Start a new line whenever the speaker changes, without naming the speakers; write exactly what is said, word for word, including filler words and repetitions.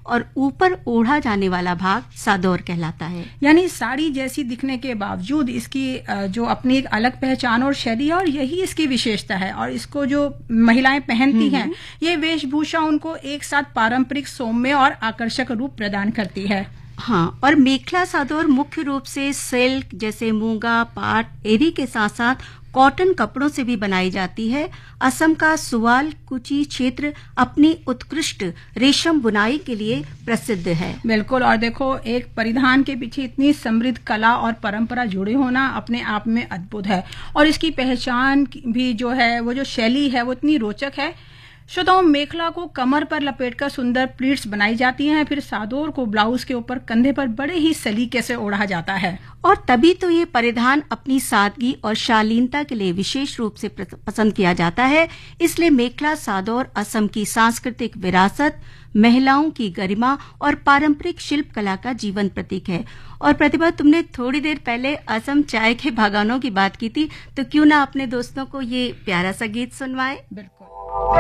और ऊपर ओढ़ा जाने वाला भाग सादोर कहलाता है।
यानी साड़ी जैसी दिखने के बावजूद इसकी जो अपनी एक अलग पहचान और शैली है और यही इसकी विशेषता है। और इसको जो महिलाएं पहनती हैं, ये वेशभूषा उनको एक साथ पारंपरिक सौम्य और आकर्षक रूप प्रदान करती है।
हाँ, और मेखला सादोर मुख्य रूप से सिल्क जैसे मूंगा, पाट, एरी के साथ साथ कॉटन कपड़ों से भी बनाई जाती है। असम का सुवाल कुची क्षेत्र अपनी उत्कृष्ट रेशम बुनाई के लिए प्रसिद्ध है।
बिल्कुल, और देखो एक परिधान के पीछे इतनी समृद्ध कला और परंपरा जुड़े होना अपने आप में अद्भुत है। और इसकी पहचान भी जो है, वो जो शैली है, वो इतनी रोचक है। श्रोताओं, मेखला को कमर पर लपेटकर सुंदर प्लीट्स बनाई जाती हैं, फिर सादोर को ब्लाउज के ऊपर कंधे पर बड़े ही सलीके से ओढ़ा जाता है।
और तभी तो ये परिधान अपनी सादगी और शालीनता के लिए विशेष रूप से पसंद किया जाता है। इसलिए मेखला सादोर असम की सांस्कृतिक विरासत, महिलाओं की गरिमा और पारंपरिक शिल्प कला का जीवन प्रतीक है। और प्रतिभा, तुमने थोड़ी देर पहले असम चाय के बागानों की बात की थी, तो क्यों ना अपने दोस्तों को ये प्यारा सा गीत सुनवाए।
बिल्कुल।